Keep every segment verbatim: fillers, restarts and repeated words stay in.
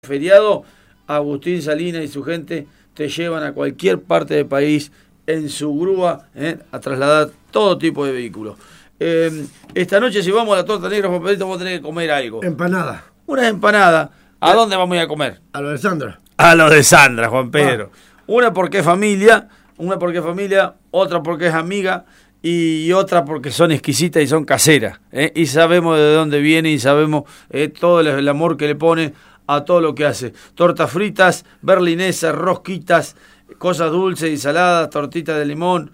Feriado, Agustín Salinas y su gente te llevan a cualquier parte del país en su grúa ¿eh? a trasladar todo tipo de vehículos. Eh, esta noche, si vamos a la Torta Negra, Juan Pedrito, vamos a tener que comer algo. Empanada. Una empanada. ¿A dónde vamos a ir a comer? A lo de Sandra. A lo de Sandra, Juan Pedro. Ah. Una porque es familia, una porque es familia, otra porque es amiga y otra porque son exquisitas y son caseras. ¿eh? Y sabemos de dónde viene y sabemos eh, todo el, el amor que le pone a todo lo que hace. Tortas fritas, berlinesas, rosquitas, cosas dulces y saladas, tortitas de limón,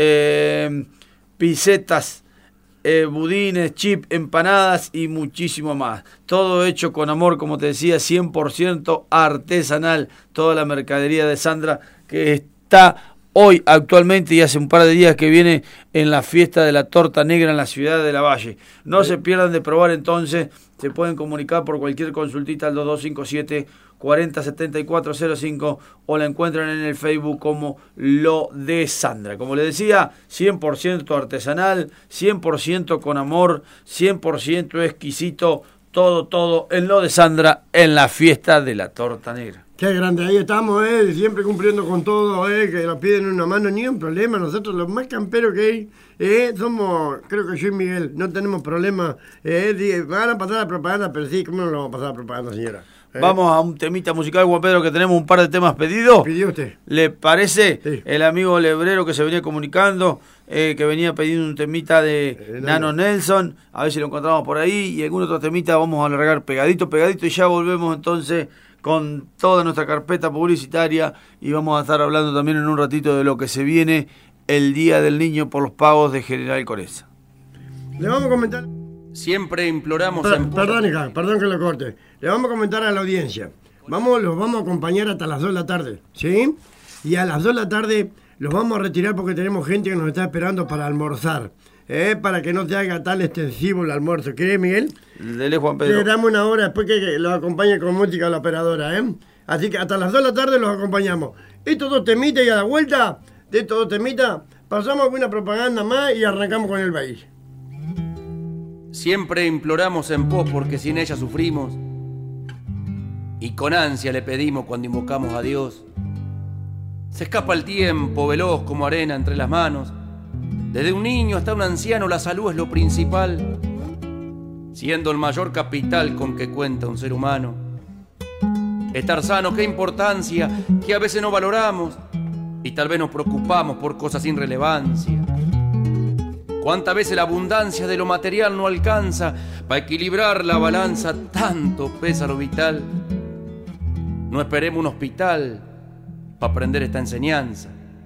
eh, pisetas, eh, budines, chip, empanadas y muchísimo más. Todo hecho con amor, como te decía, cien por ciento artesanal. Toda la mercadería de Sandra que está hoy actualmente y hace un par de días que viene en la fiesta de la Torta Negra en la ciudad de La Valle. No se pierdan de probar entonces. Se pueden comunicar por cualquier consultita al dos dos cinco siete, cuarenta setenta y cuatro cero cinco o la encuentran en el Facebook como Lo de Sandra. Como les decía, cien por ciento artesanal, cien por ciento con amor, cien por ciento exquisito, todo, todo en Lo de Sandra en la fiesta de la Torta Negra. Qué grande, ahí estamos, eh, siempre cumpliendo con todo, eh, que nos piden una mano, ni un problema. Nosotros los más camperos que hay, eh, somos, creo que yo y Miguel, no tenemos problema. Eh, van a pasar la propaganda, pero sí, ¿cómo no lo vamos a pasar la propaganda, señora? Eh. Vamos a un temita musical, Juan Pedro, que tenemos un par de temas pedidos. ¿Pidió usted? ¿Le parece? Sí. El amigo Lebrero que se venía comunicando, eh, que venía pidiendo un temita de Eh, Nano Nelson, a ver si lo encontramos por ahí, y algún otro temita vamos a alargar pegadito, pegadito, y ya volvemos entonces con toda nuestra carpeta publicitaria, y vamos a estar hablando también en un ratito de lo que se viene el Día del Niño por los pagos de General Conesa. Le vamos a comentar... Siempre imploramos... Per- en... Perdón, hija, perdón que lo corte. Le vamos a comentar a la audiencia. Vamos, los vamos a acompañar hasta las dos de la tarde, ¿sí? Y a las dos de la tarde los vamos a retirar porque tenemos gente que nos está esperando para almorzar. ¿eh? Para que no se haga tan extensivo el almuerzo. ¿Qué, Miguel? Dele, Juan Pedro. Le damos una hora después que, que los acompañe con música la operadora, ¿eh? Así que hasta las dos de la tarde los acompañamos. Estos dos temitas y a la vuelta de estos dos temitas pasamos con una propaganda más y arrancamos con el país. Siempre imploramos en pos porque sin ella sufrimos y con ansia le pedimos cuando invocamos a Dios. Se escapa el tiempo veloz como arena entre las manos. Desde un niño hasta un anciano la salud es lo principal, siendo el mayor capital con que cuenta un ser humano. Estar sano, qué importancia, que a veces no valoramos y tal vez nos preocupamos por cosas sin relevancia. Cuántas veces la abundancia de lo material no alcanza para equilibrar la balanza, tanto pesa lo vital. No esperemos un hospital para aprender esta enseñanza.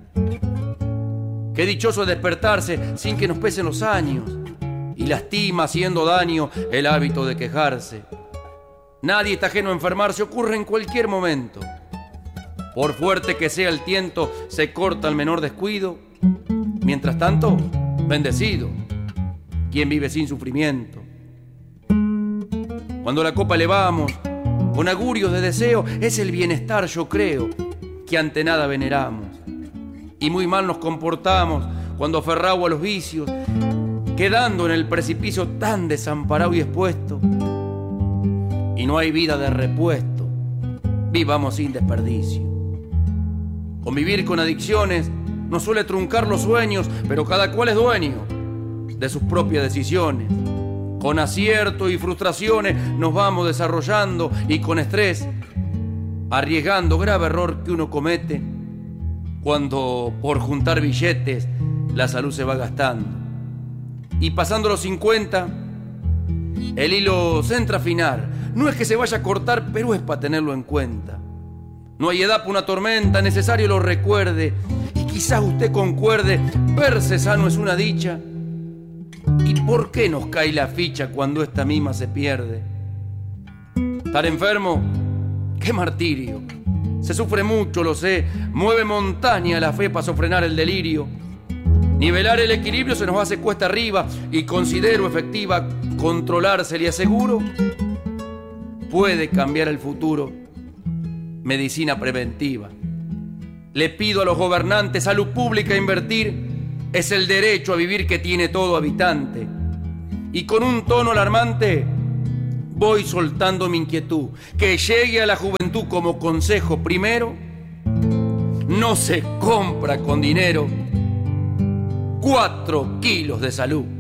Qué dichoso es despertarse sin que nos pesen los años y lastima haciendo daño el hábito de quejarse. Nadie está ajeno a enfermarse, ocurre en cualquier momento. Por fuerte que sea el tiento, se corta el menor descuido. Mientras tanto, bendecido, quien vive sin sufrimiento. Cuando la copa elevamos, con augurios de deseo, es el bienestar, yo creo, que ante nada veneramos. Y muy mal nos comportamos cuando aferrado a los vicios, quedando en el precipicio tan desamparado y expuesto. Y no hay vida de repuesto, vivamos sin desperdicio. Convivir con adicciones nos suele truncar los sueños, pero cada cual es dueño de sus propias decisiones. Con acierto y frustraciones nos vamos desarrollando y con estrés, arriesgando grave error que uno comete cuando por juntar billetes la salud se va gastando. Y pasando los cincuenta, el hilo se entra a afinar. No es que se vaya a cortar, pero es para tenerlo en cuenta. No hay edad para una tormenta, necesario lo recuerde. Y quizás usted concuerde, verse sano es una dicha. ¿Y por qué nos cae la ficha cuando esta misma se pierde? Estar enfermo, qué martirio. Se sufre mucho, lo sé, mueve montaña la fe para sofrenar el delirio. Nivelar el equilibrio se nos hace cuesta arriba y considero efectiva controlarse, le aseguro. Puede cambiar el futuro, medicina preventiva. Le pido a los gobernantes salud pública a invertir, es el derecho a vivir que tiene todo habitante. Y con un tono alarmante, voy soltando mi inquietud, que llegue a la juventud como consejo primero, no se compra con dinero cuatro kilos de salud.